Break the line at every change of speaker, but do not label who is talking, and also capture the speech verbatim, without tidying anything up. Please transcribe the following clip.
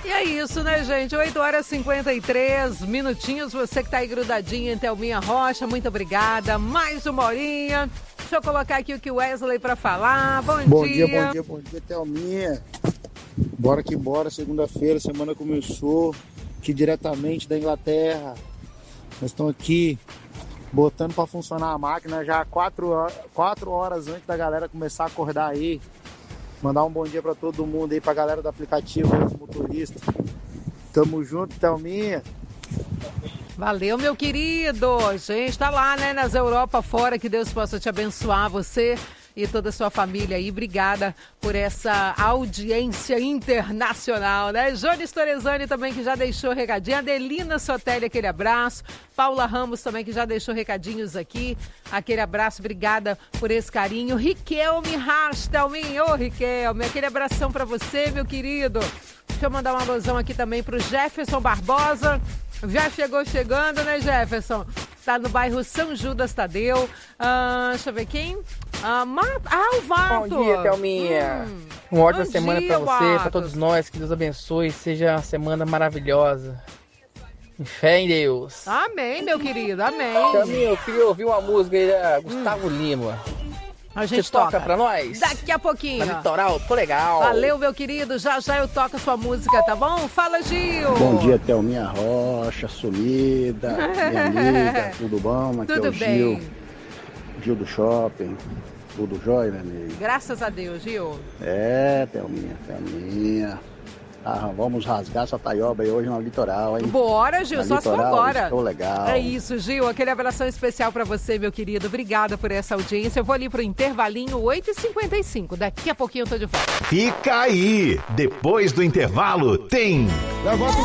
E é isso, né, gente? oito horas e cinquenta e três minutinhos. Você que tá aí grudadinha em Thelminha Rocha, muito obrigada. Mais uma horinha. Deixa eu colocar aqui o que o Wesley pra falar. Bom,
bom
dia.
dia. Bom dia, bom dia, Thelminha. Bora que bora, segunda-feira, semana começou. Aqui diretamente da Inglaterra. Nós estamos aqui botando pra funcionar a máquina já quatro, quatro horas antes da galera começar a acordar aí. Mandar um bom dia pra todo mundo aí, pra galera do aplicativo, os motoristas. Tamo junto, Thelminha.
Valeu, meu querido. Gente, tá lá, né, nas Europa fora. Que Deus possa te abençoar, você e toda a sua família aí. Obrigada por essa audiência internacional, né? Jones Torezani também, que já deixou recadinho. Adelina Sotelli, aquele abraço. Paula Ramos também, que já deixou recadinhos aqui. Aquele abraço, obrigada por esse carinho. Riquelme Rastelmin, ô Riquelme, aquele abração pra você, meu querido. Deixa eu mandar uma alusão aqui também pro Jefferson Barbosa. Já chegou chegando, né, Jefferson? Tá no bairro São Judas Tadeu. Ah, deixa eu ver quem. Ah, Mar... ah o Vato.
Bom dia, Thelminha. Hum. Uma ótima Bom semana dia, pra você, pra todos nós. Que Deus abençoe. Seja uma semana maravilhosa. Em fé em Deus.
Amém, meu querido. Amém.
Thelminha, eu queria ouvir uma música aí da Gustavo hum. Lima.
A gente
Você toca
toca
pra nós?
Daqui a pouquinho.
Na Litoral, tô legal.
Valeu, meu querido. Já já eu toco a sua música, tá bom? Fala, Gil.
Bom dia, Thelminha Rocha, sumida, minha amiga, tudo bom? Aqui
tudo
é o
bem.
Gil, Gil do Shopping, tudo jóia, né, amiga?
Graças a Deus, Gil.
É, Thelminha, Thelminha. Ah, vamos rasgar essa taioba aí hoje no litoral, hein?
Bora, Gil,
na
só
litoral,
se for agora.
Estou legal.
É isso, Gil, aquele abração especial pra você, meu querido. Obrigada por essa audiência. Eu vou ali pro intervalinho, oito e cinquenta e cinco. Daqui a pouquinho eu tô de volta.
Fica aí! Depois do intervalo tem...
Levanta o